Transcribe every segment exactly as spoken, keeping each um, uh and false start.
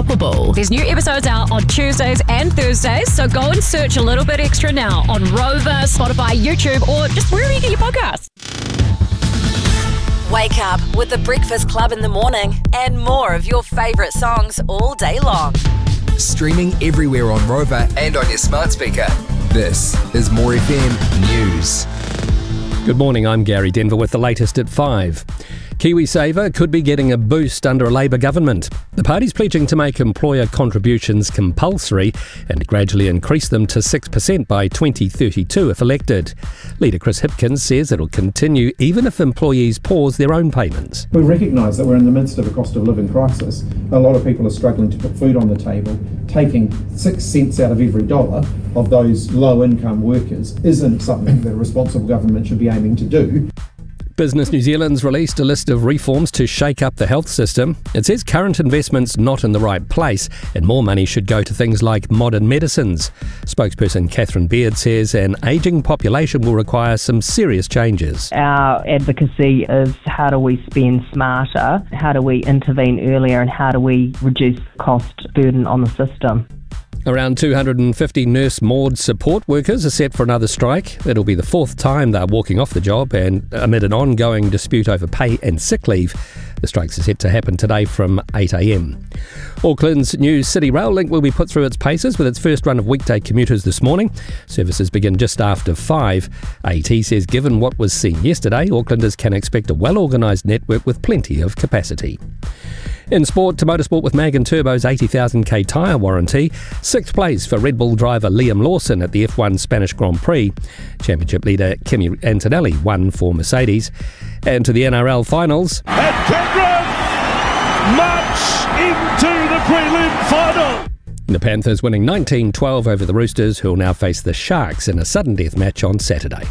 Unstoppable. There's new episodes out on Tuesdays and Thursdays, so go and search a little bit extra now on Rover, Spotify, YouTube, or just wherever you get your podcasts. Wake up with the Breakfast Club in the morning and more of your favourite songs all day long. Streaming everywhere on Rover and on your smart speaker. This is More F M News. Good morning, I'm Gary Denver with the latest at five. KiwiSaver could be getting a boost under a Labour government. The party's pledging to make employer contributions compulsory and gradually increase them to six percent by twenty thirty-two if elected. Leader Chris Hipkins says it'll continue even if employees pause their own payments. We recognise that we're in the midst of a cost of living crisis. A lot of people are struggling to put food on the table. Taking six cents out of every dollar of those low income workers isn't something that a responsible government should be aiming to do. Business New Zealand's released a list of reforms to shake up the health system. It says current investment's not in the right place and more money should go to things like modern medicines. Spokesperson Catherine Beard says an ageing population will require some serious changes. Our advocacy is how do we spend smarter, how do we intervene earlier, and how do we reduce the cost burden on the system. Around two hundred fifty nurse Maud support workers are set for another strike. It'll be the fourth time they're walking off the job and amid an ongoing dispute over pay and sick leave. The strikes are set to happen today from eight a m. Auckland's new City Rail link will be put through its paces with its first run of weekday commuters this morning. Services begin just after five. A T says given what was seen yesterday, Aucklanders can expect a well-organised network with plenty of capacity. In sport, to motorsport with Mag and Turbo's eighty thousand k tyre warranty. Sixth place for Red Bull driver Liam Lawson at the F one Spanish Grand Prix. Championship leader Kimi Antonelli won for Mercedes. And to the N R L finals. And Penrith march into the prelim final. The Panthers winning nineteen twelve over the Roosters, who will now face the Sharks in a sudden death match on Saturday.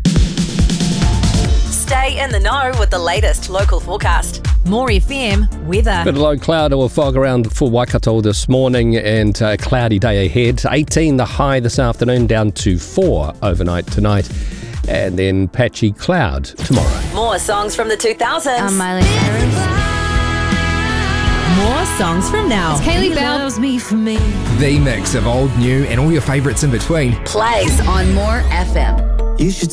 Stay in the know with the latest local forecast. More F M weather. Bit of low cloud or fog around for Waikato this morning and a cloudy day ahead. eighteen the high this afternoon, down to four overnight tonight. And then patchy cloud tomorrow. More songs from the two thousands. I'm Miley Cyrus. More songs from now. It's Kaylee Bell. Loves me for me. The mix of old, new, and all your favourites in between. Plays On More F M. You should